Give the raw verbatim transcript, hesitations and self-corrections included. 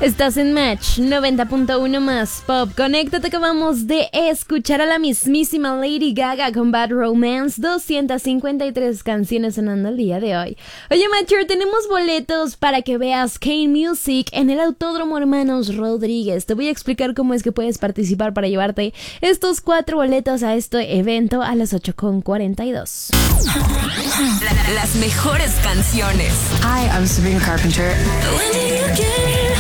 Estás en Match noventa punto uno más Pop. Conéctate, acabamos de escuchar a la mismísima Lady Gaga con Bad Romance. doscientas cincuenta y tres canciones sonando el día de hoy. Oye, Matcher, tenemos boletos para que veas K-Music en el Autódromo Hermanos Rodríguez. Te voy a explicar cómo es que puedes participar para llevarte estos cuatro boletos a este evento a las ocho con cuarenta y dos. La, las mejores canciones. Hi, I'm Sabrina Carpenter. When did you get